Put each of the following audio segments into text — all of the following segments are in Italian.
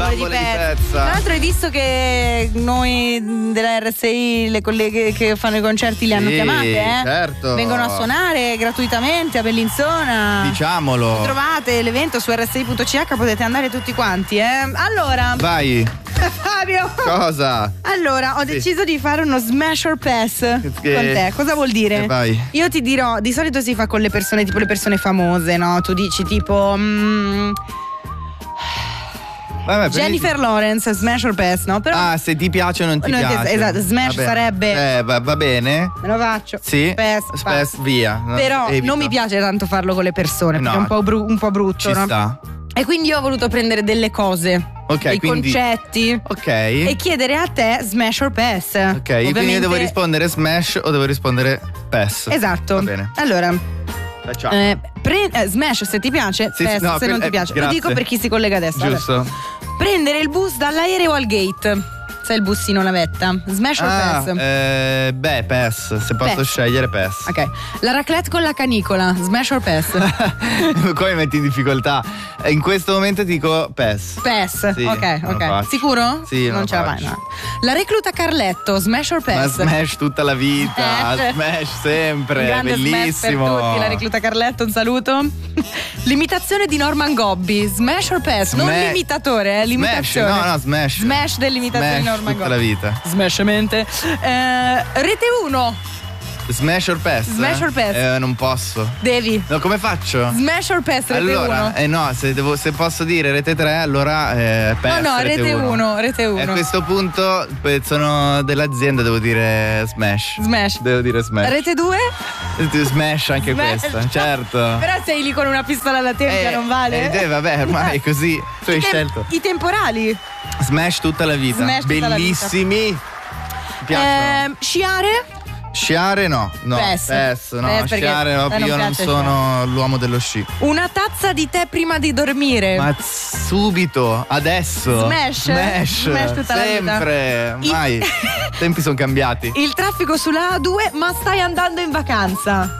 Bambole di Pezza. Tra l'altro hai visto che noi della RSI, le colleghe che fanno i concerti, le hanno chiamate, certo. Vengono a suonare gratuitamente a Bellinzona. Diciamolo. Trovate l'evento su rsi.ch, potete andare tutti quanti, Allora. Vai. Fabio. Cosa? Allora, ho deciso di fare uno smash or pass con te. Cosa vuol dire? Vai. Io ti dirò, di solito si fa con le persone, tipo le persone famose, no? Tu dici tipo Jennifer Lawrence, smash or pass, no? Però se ti piace o non ti piace. Esatto, smash sarebbe va bene. Me lo faccio. Sì. Pass, via. Però evito. Non mi piace tanto farlo con le persone, perché è un po' brutto, ci sta. E quindi io ho voluto prendere delle cose, dei concetti, e chiedere a te smash or pass. Ok, Ovviamente... quindi io devo rispondere smash o devo rispondere pass? Esatto. Va bene. Allora, facciamo. Smash se ti piace, pass se non ti piace. Grazie. Lo dico per chi si collega adesso. Giusto. Vabbè. Prendere il bus dall'aereo al gate. Sai il bussino navetta? Smash or pass? Pass. Se posso scegliere, pass. Ok. La raclette con la canicola. Smash or pass? Come mi metti in difficoltà? In questo momento ti dico pass. Pass. Sì, ok. Sicuro? Sì, non ce la fai. No. La recluta Carletto. Smash or pass? Ma smash tutta la vita. Smash sempre. Un grande bellissimo. Smash per tutti. La recluta Carletto, un saluto. L'imitazione di Norman Gobbi. Smash or pass? Non l'imitatore, l'imitazione. Smash. No, smash. Smash dell'imitazione di Norman Gobbi. Tutta la vita. Smashmente. Rete 1. Smash or pass? Smash or pass? Non posso. Devi. No, come faccio? Smash or pass, rete 1. Allora, no, se posso dire rete 3, allora pass. No, rete 1. Rete 1. E a questo punto sono dell'azienda, devo dire smash. Smash. Devo dire smash. Rete 2? Smash anche questa, certo. Però sei lì con una pistola alla tempia, non vale? Vabbè, ormai è così. Tu hai scelto. I temporali? Smash tutta la vita. Smash tutta bellissimi. La vita. Mi piacciono. Sciare? Sciare no. Pass. No, sciare no, io non sono l'uomo dello sci. Una tazza di tè prima di dormire. Ma subito, adesso. Smash tutta sempre. La vita. Mai. I tempi sono cambiati. Il traffico sulla A2, ma stai andando in vacanza.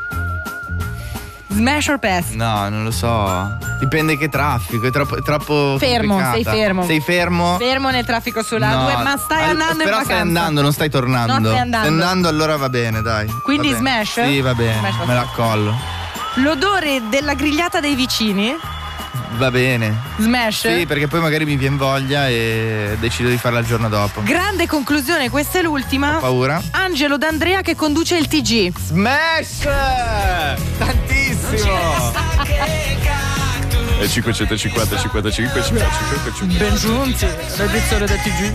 Smash or pass? No, non lo so. Dipende che traffico, è troppo fermo, complicata. Sei fermo. Fermo nel traffico sulla A2, ma stai andando in vacanza. Però stai andando, non stai tornando. No, stai andando. Allora va bene, dai. Quindi va bene. smash? Sì, va bene, Smash, me la accollo. L'odore della grigliata dei vicini? Va bene. Smash? Sì, perché poi magari mi viene voglia e decido di farla il giorno dopo. Grande conclusione, questa è l'ultima. Ho paura. Angelo D'Andrea che conduce il TG. Smash! Tantissimo! E 550 55 Bengiunti, redazione del TG.